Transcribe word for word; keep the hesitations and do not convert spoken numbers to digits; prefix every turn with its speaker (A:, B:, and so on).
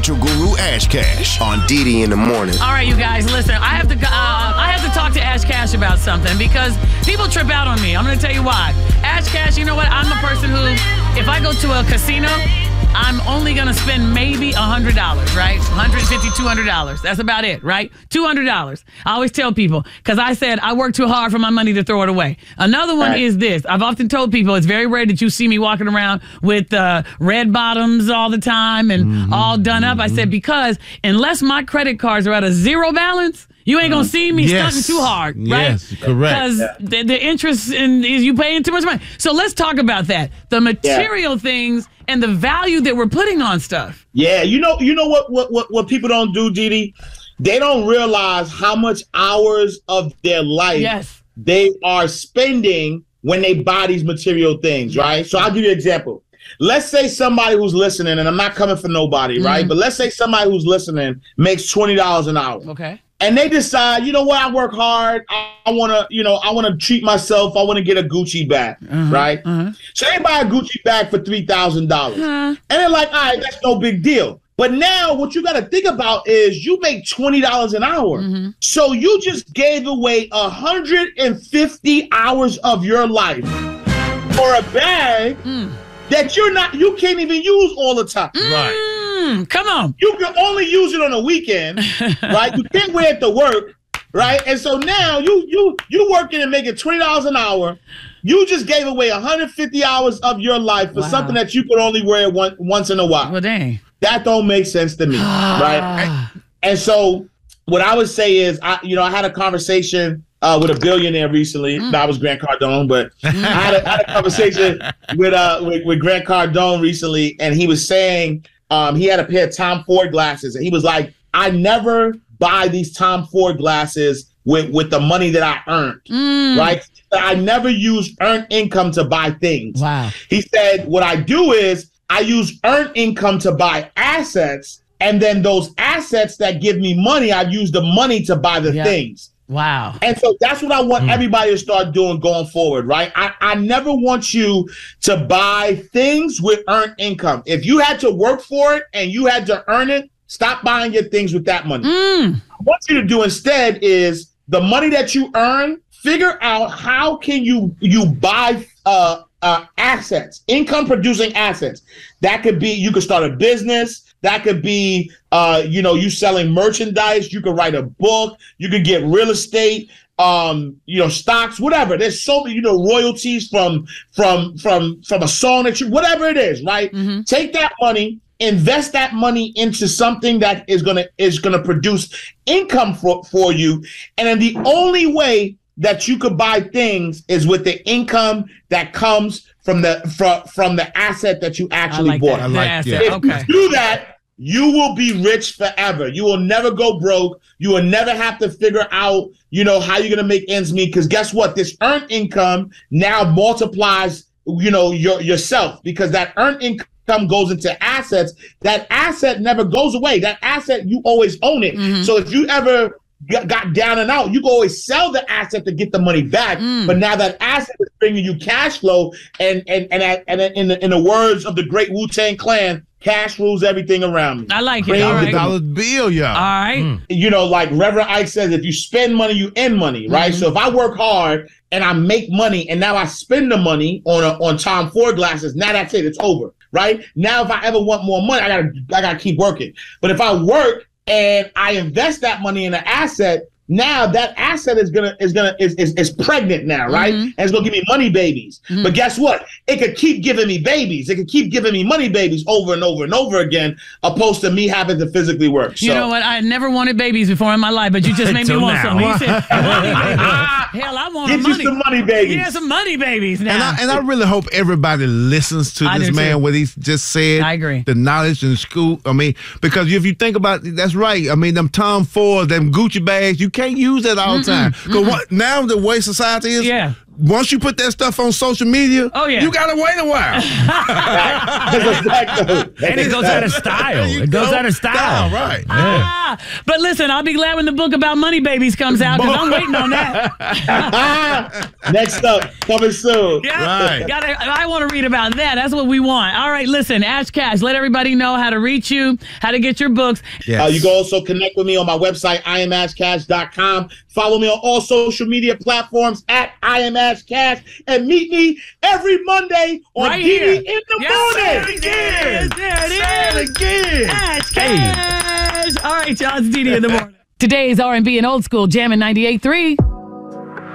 A: Guru Ash Cash on Didi in the morning.
B: All right, you guys, listen. I have to. Uh, I have to talk to Ash Cash about something because people trip out on me. I'm going to tell you why. Ash Cash, you know what? I'm the person who, if I go to a casino, I'm only going to spend maybe one hundred dollars, right? one hundred fifty dollars, two hundred dollars. That's about it, right? two hundred dollars. I always tell people, because I said I work too hard for my money to throw it away. Another one right. is this. I've often told people it's very rare that you see me walking around with uh, red bottoms all the time and mm-hmm. all done up. I said, because unless my credit cards are at a zero balance, you ain't gonna see me yes. stunting too hard, right?
C: Yes, correct.
B: Because yeah. the, the interest in is you paying too much money. So let's talk about that. The material yeah. things and the value that we're putting on stuff.
D: Yeah, you know, you know what what what, what people don't do, Didi? They don't realize how much hours of their life
B: yes.
D: they are spending when they buy these material things, right? So I'll give you an example. Let's say somebody who's listening, and I'm not coming for nobody, mm-hmm. right? But let's say somebody who's listening makes twenty dollars an hour.
B: Okay.
D: And they decide, you know what, I work hard. I, I want to, you know, I want to treat myself. I want to get a Gucci bag, uh-huh, right?
B: Uh-huh.
D: So they buy a Gucci bag for three thousand dollars. Uh-huh. And they're like, all right, that's no big deal. But now what you got to think about is you make twenty dollars an hour.
B: Mm-hmm.
D: So you just gave away one hundred fifty hours of your life for a bag
B: mm.
D: that you're not, you can't even use all the time.
B: Mm.
C: Right.
B: Come on.
D: You can only use it on a weekend, right? You can't wear it to work, right? And so now you you you working and making twenty dollars an hour. You just gave away one hundred fifty hours of your life for
B: wow.
D: something that you could only wear one, once in a while.
B: Well, dang.
D: That don't make sense to me, right? And so what I would say is, I you know, I had a conversation uh, with a billionaire recently.
B: Mm.
D: That was Grant Cardone, but I, had a, I had a conversation with, uh, with with Grant Cardone recently, and he was saying. Um, he had a pair of Tom Ford glasses, and he was like, I never buy these Tom Ford glasses with, with the money that I earned,
B: mm.
D: right? I never use earned income to buy things.
B: Wow.
D: He said, what I do is I use earned income to buy assets, and then those assets that give me money, I use the money to buy the
B: yep.
D: things.
B: Wow.
D: And so that's what I want
C: mm.
D: everybody to start doing going forward, right? I, I never want you to buy things with earned income. If you had to work for it and you had to earn it, stop buying your things with that money.
B: Mm.
D: What I want you to do instead is the money that you earn, figure out how can you you buy uh, uh, assets, income producing assets. That could be, you could start a business. That could be, uh, you know, you selling merchandise. You could write a book. You could get real estate, um, you know, stocks, whatever. There's so many, you know, royalties from from from from a song that you, whatever it is, right?
B: Mm-hmm.
D: Take that money, invest that money into something that is gonna is gonna produce income for for you, and then the only way that you could buy things is with the income that comes from the from from the asset that you actually
B: I like
D: bought.
B: That.
C: I like
B: asset.
C: that.
D: If
B: Okay.
D: you do that, you will be rich forever. You will never go broke. You will never have to figure out, you know, how you're gonna make ends meet. Because guess what? This earned income now multiplies, you know, your yourself, because that earned income goes into assets. That asset never goes away. That asset, you always own it.
B: Mm-hmm.
D: So if you ever got down and out, you can always sell the asset to get the money back.
B: Mm.
D: But now that asset is bringing you cash flow, and and and and in the, in the words of the great Wu-Tang Clan, cash rules everything around me.
B: I like it.
D: Bring
B: All
D: the
B: right.
C: Dollar bill, y'all.
B: All right.
C: Mm.
D: You know, like Reverend Ike says, if you spend money, you end money, right?
B: Mm-hmm.
D: So if I work hard and I make money, and now I spend the money on a, on Tom Ford glasses, now that's it. It's over, right? Now if I ever want more money, I gotta I gotta keep working. But if I work and I invest that money in an asset, now that asset is gonna is gonna is is, is pregnant now, right?
B: Mm-hmm.
D: And it's gonna give me money babies.
B: Mm-hmm.
D: But guess what? It could keep giving me babies. It could keep giving me money babies over and over and over again, opposed to me having to physically work.
B: You
D: so.
B: know what? I had never wanted babies before in my life, but you just made me
C: Until
B: want
C: now.
B: some. You said money babies. Hell, I want
D: Get
B: a
D: you
B: money.
D: some money babies.
B: Yeah, some money babies now.
C: And I, and I really hope everybody listens to
B: I
C: this
B: do
C: man,
B: too.
C: what he just said.
B: I agree.
C: The knowledge and school. I mean, because if you think about it, that's right. I mean, them Tom Ford, them Gucci bags, you can't use that all the time. Because what now the way society is,
B: Yeah.
C: once you put that stuff on social media,
B: Oh, yeah.
E: You gotta wait a while.
D: That's a fact, though.
F: And it goes out of style.
E: You
F: It goes
E: go
F: out of style.
E: down, right.
F: Yeah.
B: Ah, but listen, I'll be glad when the book about money babies comes out because I'm waiting on that.
D: Next up, coming soon.
B: Yeah,
E: Right.
B: gotta, I want to read about that. That's what we want. All right, listen, Ash Cash, let everybody know how to reach you, how to get your books.
C: yes.
D: Uh, you can also connect with me on my website, I am ash cash dot com. Follow me on all social media platforms at I am Ash Cash, and meet me every Monday on
B: Right
D: D D
B: here.
D: in the
B: Yes,
D: morning.
B: There it is. There it is.
E: again.
B: Ash Cash. All right, y'all, it's D D in the morning. Today's R and B and old school jamming ninety-eight point three.